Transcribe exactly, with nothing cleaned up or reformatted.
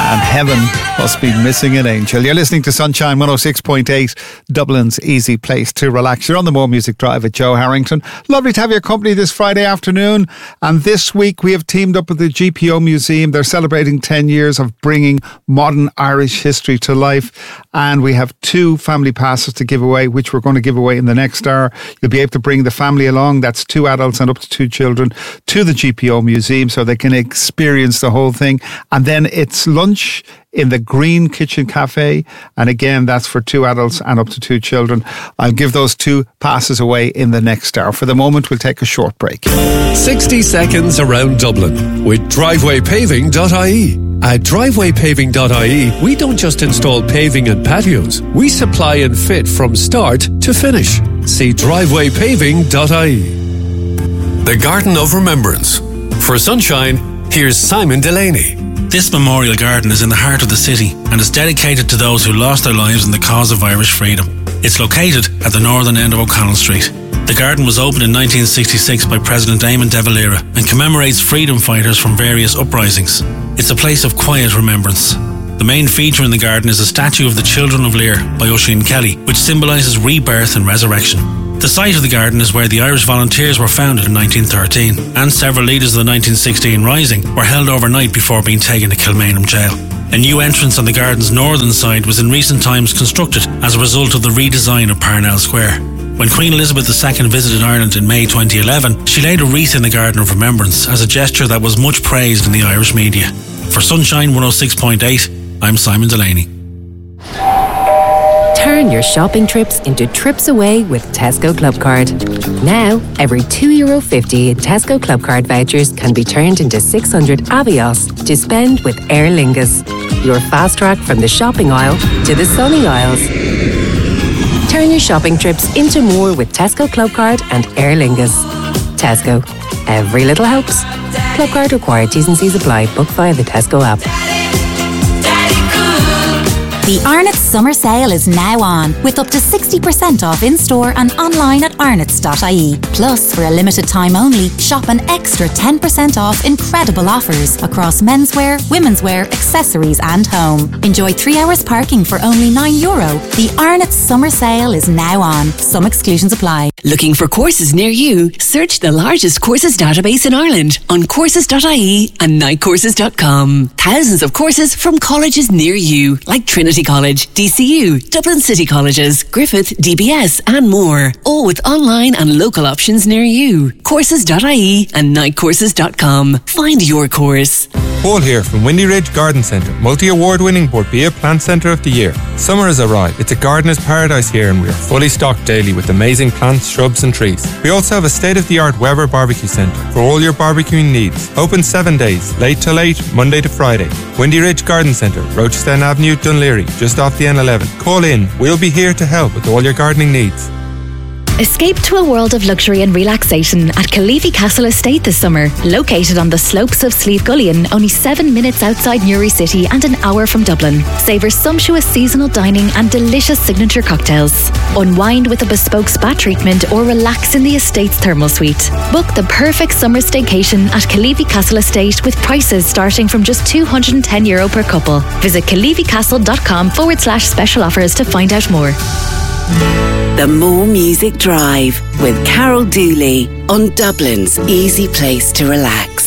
and Heaven Must Be Missing an Angel. You're listening to Sunshine one oh six point eight, Dublin's easy place to relax. You're on the More Music Drive with Joe Harrington. Lovely to have your company this Friday afternoon. And this week we have teamed up with the G P O Museum. They're celebrating ten years of bringing modern Irish history to life. And we have two family passes to give away, which we're going to give away in the next hour. You'll be able to bring the family along, that's two adults and up to two children, to the G P O Museum so they can experience the whole thing. And then it's lunch in the Green Kitchen Cafe. And again, that's for two adults and up to two children. I'll give those two passes away in the next hour. For the moment, we'll take a short break. sixty seconds around Dublin with driveway paving dot I E. At driveway paving dot I E, we don't just install paving and patios. We supply and fit from start to finish. See driveway paving dot I E. The Garden of Remembrance. For Sunshine, here's Simon Delaney. This memorial garden is in the heart of the city and is dedicated to those who lost their lives in the cause of Irish freedom. It's located at the northern end of O'Connell Street. The garden was opened in nineteen sixty-six by President Eamon de Valera and commemorates freedom fighters from various uprisings. It's a place of quiet remembrance. The main feature in the garden is a statue of the Children of Lear by Oisin Kelly, which symbolises rebirth and resurrection. The site of the garden is where the Irish Volunteers were founded in nineteen thirteen, and several leaders of the nineteen sixteen Rising were held overnight before being taken to Kilmainham Jail. A new entrance on the garden's northern side was in recent times constructed as a result of the redesign of Parnell Square. When Queen Elizabeth the Second visited Ireland in May twenty eleven, she laid a wreath in the Garden of Remembrance as a gesture that was much praised in the Irish media. For Sunshine one oh six point eight, I'm Simon Delaney. Turn your shopping trips into trips away with Tesco Clubcard. Now, every two euro fifty in Tesco Clubcard vouchers can be turned into six hundred Avios to spend with Aer Lingus. Your fast track from the shopping aisle to the sunny aisles. Turn your shopping trips into more with Tesco Clubcard and Aer Lingus. Tesco. Every little helps. Clubcard required. T's and C's apply. Book via the Tesco app. The Arnott's Summer Sale is now on, with up to sixty percent off in-store and online at arnott's dot I E. Plus, for a limited time only, shop an extra ten percent off incredible offers across menswear, womenswear, accessories and home. Enjoy three hours parking for only nine euro. The Arnott's Summer Sale is now on. Some exclusions apply. Looking for courses near you? Search the largest courses database in Ireland on courses dot I E and night courses dot com. Thousands of courses from colleges near you, like Trinity College, D C U, Dublin City Colleges, Griffith, D B S and more. All with online and local options near you. courses dot I E and night courses dot com. Find your course. Paul here from Windy Ridge Garden Centre, multi-award winning Borbia Plant Centre of the Year. Summer has arrived. It's a gardener's paradise here and we are fully stocked daily with amazing plants, shrubs and trees. We also have a state-of-the-art Weber Barbecue Centre for all your barbecuing needs. Open seven days, late till eight, Monday to Friday. Windy Ridge Garden Centre, Rochestown Avenue, Dunleary, just off the N eleven. Call in. We'll be here to help with all your gardening needs. Escape to a world of luxury and relaxation at Kalifi Castle Estate this summer. Located on the slopes of Slieve Gullion, only seven minutes outside Newry City and an hour from Dublin. Savour sumptuous seasonal dining and delicious signature cocktails. Unwind with a bespoke spa treatment or relax in the estate's thermal suite. Book the perfect summer staycation at Kalifi Castle Estate with prices starting from just two hundred ten euro per couple. Visit kalificastle.com forward slash special offers to find out more. The More Music Drive with Carol Dooley on Dublin's easy place to relax.